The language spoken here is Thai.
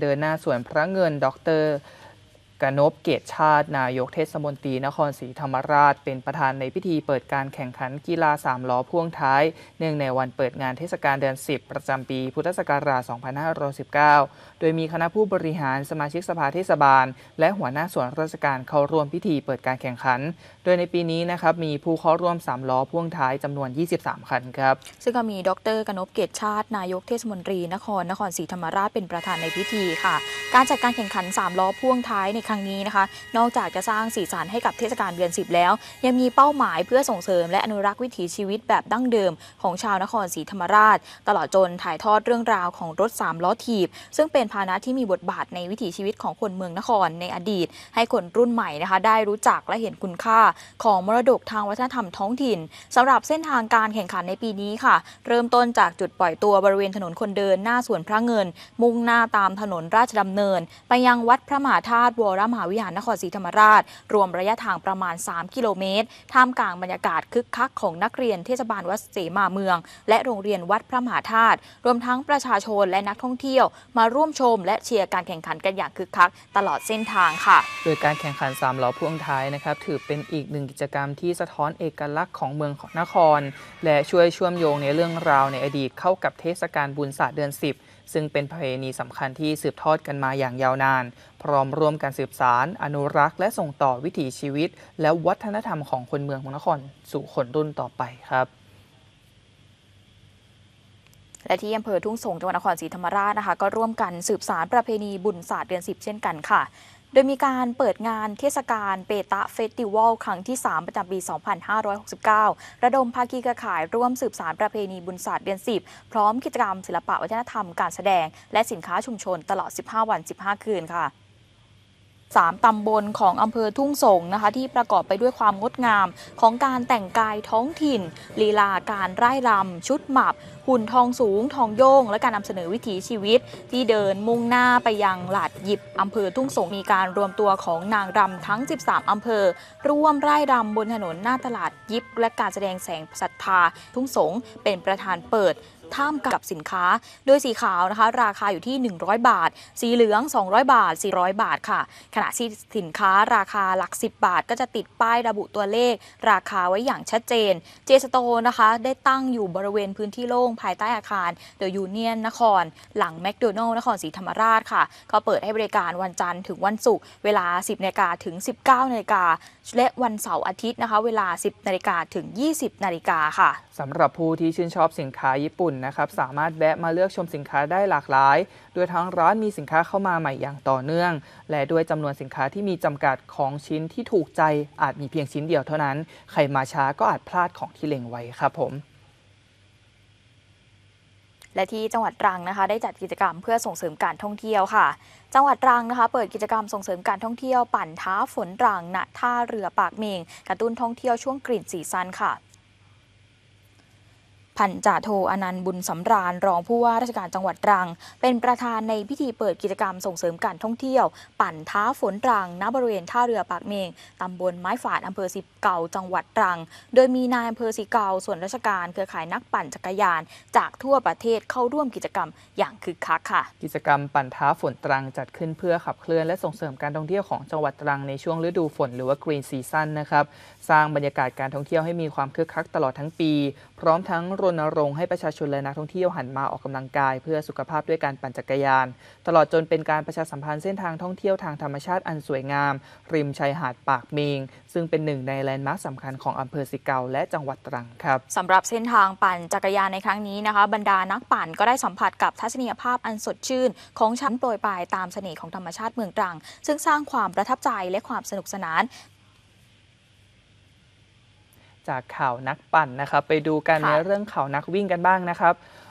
เดินหน้าสวนพระเงินดร.กนพเกตชาตินายกเทศมนตรีนครศรีธรรมราชเป็นประธานในพิธีเปิดการแข่งขันกีฬา3ล้อพ่วงท้ายเนื่องในวันเปิดงานเทศกาลเดือน10ประจำปีพุทธศักราช2519โดยมีคณะผู้บริหารสมาชิกสภาเทศบาลและหัวหน้าส่วนราชการเข้าร่วมพิธีเปิดการแข่งขันโดยในปีนี้นะครับมีผู้เข้าร่วม3ล้อพ่วงท้ายจำนวน23คันครับซึ่งก็มีดร.กนพเกตชาตินายกเทศมนตรีนครศรีธรรมราชเป็นประธานในพิธีค่ะการจัดการแข่งขัน3ล้อพ่วงท้ายในครั้งนี้นะคะนอกจากจะสร้างสีสันให้กับเทศกาลเดือน10แล้วยังมีเป้าหมายเพื่อส่งเสริมและอนุรักษ์วิถีชีวิตแบบดั้งเดิมของชาวนครศรีธรรมราชตลอดจนถ่ายทอดเรื่องราวของรถ3ล้อถีบซึ่งเป็นพาหนะที่มีบทบาทในวิถีชีวิตของคนเมืองนครในอดีตให้คนรุ่นใหม่นะคะได้รู้จักและเห็นคุณค่าของมรดกทางวัฒนธรรมท้องถิ่นสำหรับเส้นทางการแข่งขันในปีนี้ค่ะเริ่มต้นจากจุดปล่อยตัวบริเวณถนนคนเดินหน้าสวนพระเงินมุ่งหน้าตามถนนราชดำเนินไปยังวัดพระมหาธาตุวรมหาวิหารนครศรีธรรมราชรวมระยะทางประมาณ3กิโลเมตรท่ามกลางบรรยากาศคึกคักของนักเรียนเทศบาลวัดเสมาเมืองและโรงเรียนวัดพระมหาธาตุรวมทั้งประชาชนและนักท่องเที่ยวมาร่วมชมและเชียร์การแข่งขันกันอย่างคึกคักตลอดเส้นทางค่ะโดยการแข่งขัน3ล้อพ่วงท้ายนะครับถือเป็นอีกหนึ่งกิจกรรมที่สะท้อนเอกลักษณ์ของเมืองนครและช่วยเชื่อมโยงในเรื่องราวในอดีตเข้ากับเทศกาลบุญศาสตร์เดือน10ซึ่งเป็นประเพณีสำคัญที่สืบทอดกันมาอย่างยาวนานพร้อมร่วมกันสืบสานอนุรักษ์และส่งต่อวิถีชีวิตและวัฒนธรรมของคนเมืองนครสู่คนรุ่นต่อไปครับและที่อำเภอทุ่งสงจังหวัดนครศรีธรรมราชนะคะก็ร่วมกันสืบสานประเพณีบุญศาสตร์เดือน10เช่นกันค่ะโดยมีการเปิดงานเทศกาลเปตะเฟสติวัลครั้งที่3ประจำปี2569ระดมภาคีเครือข่ายร่วมสืบสานประเพณีบุญศาสตร์เดือน10พร้อมกิจกรรมศิลปะวัฒนธรรมการแสดงและสินค้าชุมชนตลอด15วัน15คืนค่ะ3ตำบลของอำเภอทุ่งสงนะคะที่ประกอบไปด้วยความงดงามของการแต่งกายท้องถิ่นลีลาการร่ายรำชุดหมับหุ่นทองสูงทองโยงและการนำเสนอวิถีชีวิตที่เดินมุ่งหน้าไปยังหลาดหยิบอำเภอทุ่งสงมีการรวมตัวของนางรำทั้ง13อำเภอร่วมร่ายรำบนถนนหน้าตลาดยิบและการแสดงแสงศรัทธาทุ่งสงเป็นประธานเปิดท่ามกับสินค้าโดยสีขาวนะคะราคาอยู่ที่100บาทสีเหลือง200บาท400บาทค่ะขณะที่สินค้าราคาหลัก10บาทก็จะติดป้ายระบุตัวเลขราคาไว้อย่างชัดเจนเจสโตนะคะได้ตั้งอยู่บริเวณพื้นที่โล่งภายใต้อาคารเดอะยูเนียนนครหลังแมคโดนัลล์นครศรีธรรมราชค่ะก็เปิดให้บริการวันจันทร์ถึงวันศุกร์เวลา 10 นาฬิกาถึง 19 นาฬิกาและวันเสาร์อาทิตย์นะคะเวลา 10 นาฬิกาถึง 20 นาฬิกาค่ะสำหรับผู้ที่ชื่นชอบสินค้าญี่ปุ่นนะครับสามารถแวะมาเลือกชมสินค้าได้หลากหลายโดยทางร้านมีสินค้าเข้ามาใหม่อย่างต่อเนื่องและด้วยจำนวนสินค้าที่มีจำกัดของชิ้นที่ถูกใจอาจมีเพียงชิ้นเดียวเท่านั้นใครมาช้าก็อาจพลาดของที่เล็งไว้ครับผมและที่จังหวัดตรังนะคะได้จัดกิจกรรมเพื่อส่งเสริมการท่องเที่ยวค่ะจังหวัดตรังนะคะเปิดกิจกรรมส่งเสริมการท่องเที่ยวปั่นท้าฝนตรังณท่าเรือปากเมงกระตุ้นท่องเที่ยวช่วงกลิ่นซีซั่นค่ะพันจ่าโทอนันต์บุญสำราญรองผู้ว่าราชการจังหวัดตรังเป็นประธานในพิธีเปิดกิจกรรมส่งเสริมการท่องเที่ยวปั่นท้าฝนตรังณบริเวณท่าเรือปากเมงตำบลไม้ฝาดอำเภอสิเก่าจังหวัดตรังโดยมีนายอำเภอสิเก่าส่วนราชการเครือข่ายนักปั่นจักรยานจากทั่วประเทศเข้าร่วมกิจกรรมอย่างคึกคักค่ะกิจกรรมปั่นท้าฝนตรังจัดขึ้นเพื่อขับเคลื่อนและส่งเสริมการท่องเที่ยวของจังหวัดตรังในช่วงฤดูฝนหรือว่า Green Season นะครับสร้างบรรยากาศการท่องเที่ยวให้มีความคึกคักตลอดทั้งปีพร้อมทั้งรณรงค์ให้ประชาชนและนักท่องเที่ยวหันมาออกกำลังกายเพื่อสุขภาพด้วยการปั่นจักรยานตลอดจนเป็นการประชาสัมพันธ์เส้นทางท่องเที่ยวทางธรรมชาติอันสวยงามริมชายหาดปากเมงซึ่งเป็นหนึ่งในแลนด์มาร์คสำคัญของอำเภอสิเกาและจังหวัดตรังครับสำหรับเส้นทางปั่นจักรยานในครั้งนี้นะคะบรรดานักปั่นก็ได้สัมผัสกับทัศนียภาพอันสดชื่นของชั้นโปรยปลายตามเสน่ห์ของธรรมชาติเมืองตรังซึ่งสร้างความประทับใจและความสนุกสนานจากข่าวนักปั่นนะครับไปดูกันในเรื่องข่าวนักวิ่งกันบ้างนะครับ